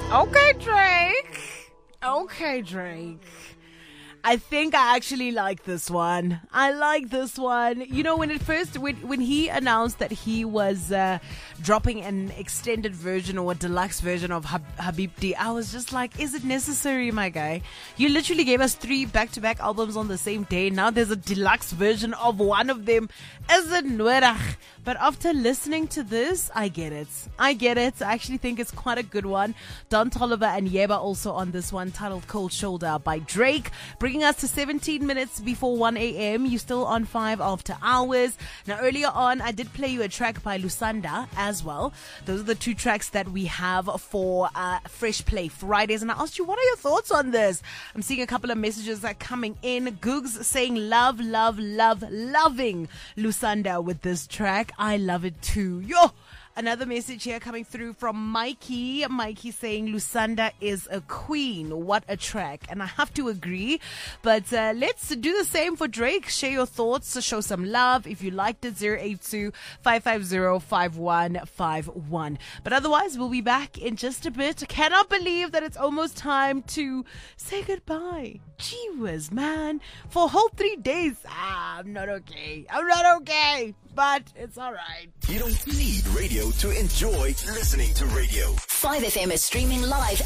Okay, Drake. Okay, Drake. I think I actually like this one. I like this one. You know, when he announced that he was dropping an extended version or a deluxe version of Habibti, I was just like, is it necessary, my guy? You literally gave us 3 back-to-back albums on the same day. Now there's a deluxe version of one of them. Is it nodig? But after listening to this, I get it. I actually think it's quite a good one. Don Toliver and Yeba also on this one, titled Cold Shoulder by Drake, bringing us to 17 minutes before 1 a.m. You're still on 5 after hours. Now, earlier on, I did play you a track by Lusanda as well. Those are the 2 tracks that we have for Fresh Play Fridays. And I asked you, what are your thoughts on this? I'm seeing a couple of messages that are coming in. Googs saying loving Lusanda with this track. I love it too. Yo! Another message here coming through from Mikey. Mikey saying Lusanda is a queen. What a track. And I have to agree. But let's do the same for Drake. Share your thoughts. Show some love. If you liked it, 082-550-5151. But otherwise, we'll be back in just a bit. I cannot believe that it's almost time to say goodbye. Gee whiz, man. For a whole 3 days. I'm not okay. But it's all right. You don't need radio to enjoy listening to radio. 5FM is streaming live